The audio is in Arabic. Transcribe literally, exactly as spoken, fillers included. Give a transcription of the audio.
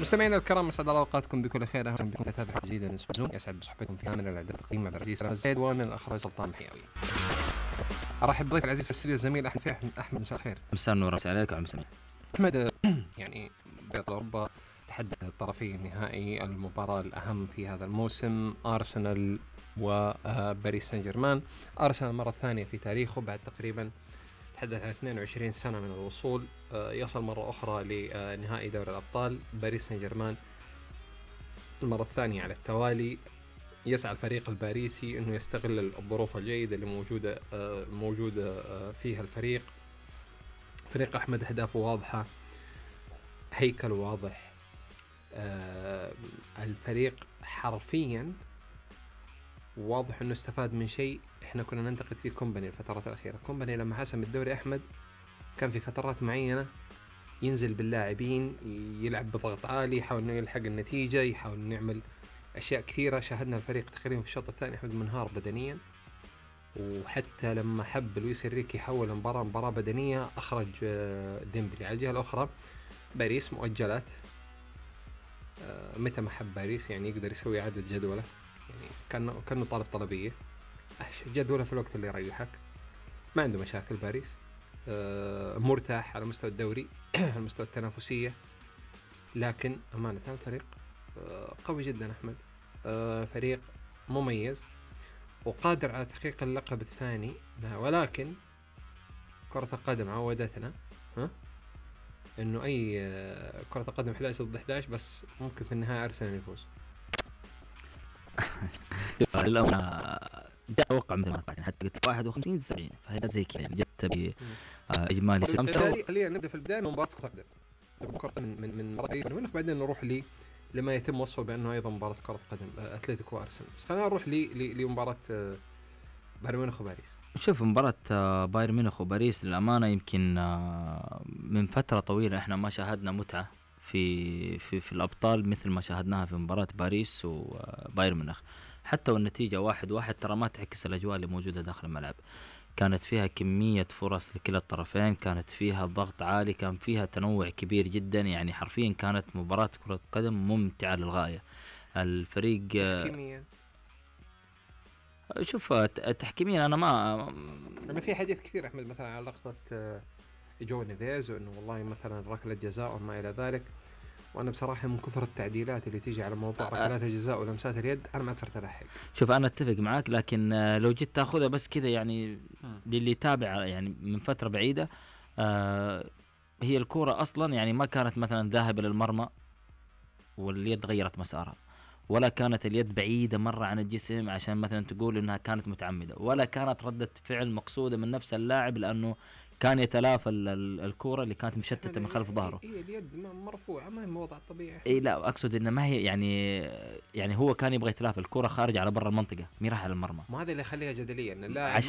مستمعينا الكرام، اسعد الله اوقاتكم بكل خير. اهلا بكم في حلقه جديده من سبوت زوم. يسعد بصحبتكم في من الاعداد التقديم عبد العزيز الزيد ومن الاخراج سلطان الحيوي. ارحب بضيف العزيز في الاستوديو الزميل احمد فيح. احمد مساء الخير. مساء النور عليك وعلى المستمعين. احمد، يعني بيت اوروبا تحدث الطرفي النهائي المباراه الاهم في هذا الموسم، ارسنال وباريس سان جيرمان. ارسنال المره الثانيه في تاريخه بعد تقريبا تحدث عن اثنين وعشرين سنه من الوصول يصل مره اخرى لنهائي دوري الابطال. باريس سان جيرمان المره الثانيه على التوالي. يسعى الفريق الباريسي انه يستغل الظروف الجيده اللي موجوده موجوده فيها الفريق. فريق احمد اهدافه واضحه، هيكل واضح. الفريق حرفيا واضح انه استفاد من شيء احنا كنا ننتقد فيه كومباني الفترات الاخيره. كومباني لما حسم الدوري احمد كان في فترات معينه ينزل باللاعبين يلعب بضغط عالي، يحاول انه يلحق النتيجه، يحاول انه يعمل اشياء كثيره. شاهدنا الفريق تقريبا في الشوط الثاني احمد منهار بدنيا، وحتى لما حب لويس انريكي يحول المباراه مباراه بدنيه اخرج ديمبلي. على الجهه الاخرى باريس مؤجلات، متى ما حب باريس يعني يقدر يسوي اعاده جدوله، يعني كانه كانه طالب طلبيه جدوله في الوقت اللي يريحك. ما عنده مشاكل باريس، مرتاح على مستوى الدوري على مستوى التنافسيه، لكن امانه الفريق قوي جدا احمد. فريق مميز وقادر على تحقيق اللقب الثاني، ولكن كرة القدم عودتنا ها انه اي كرة القدم احد عشر ضد احد عشر، بس ممكن في النهاية ارسنال يفوز. جاء اتوقع مثل ما يعني حتى قلت واحد وخمسين سبعين، فهي زي كذا يعني جت باجمالي خمسة. خلينا نبدا في البدايه من مباراه كرة القدم من من من مباراه، بعدين نروح لي لما يتم وصفه بانه ايضا مباراه كرة قدم اتلتيكو وارسنال. بس خلينا نروح لي لمباراه بايرن ميونخ وباريس. شوف مباراة بايرن ميونخ وباريس للأمانة يمكن من فترة طويلة احنا ما شاهدنا متعة في في في الأبطال مثل ما شاهدناها في مباراة باريس وبايرن ميونخ. حتى والنتيجة واحد واحد ترى ما تعكس الأجواء اللي موجودة داخل الملعب. كانت فيها كمية فرص لكلا الطرفين، كانت فيها ضغط عالي، كان فيها تنوع كبير جدا، يعني حرفيا كانت مباراة كرة قدم ممتعة للغاية. الفريق تحكيميا، شوف تحكيميا انا ما ما في حديث كثير احمد مثلا على لقطه جو نيفيز وانه والله مثلا ركله جزاء وما الى ذلك، وانا بصراحه من كثر التعديلات اللي تيجي على موضوع ركلات الجزاء ولمسات اليد انا ما صرت الحق. شوف انا اتفق معاك، لكن لو جيت تاخذها بس كذا يعني للي يتابع يعني من فتره بعيده، آه هي الكوره اصلا يعني ما كانت مثلا ذاهبه للمرمى واليد غيرت مسارها، ولا كانت اليد بعيدة مرة عن الجسم عشان مثلا تقول انها كانت متعمدة، ولا كانت ردة فعل مقصودة من نفس اللاعب لانه كان يتلافى الكورة اللي كانت مشتتة من خلف ظهره. هي اليد مرفوعة ما هي موضع طبيعي. اي لا اقصد انه ما هي يعني يعني هو كان يبغى يتلافى الكورة خارج على برا المنطقة، مي راح على المرمى. ما هذا اللي يخليها جدلية ان اللاعب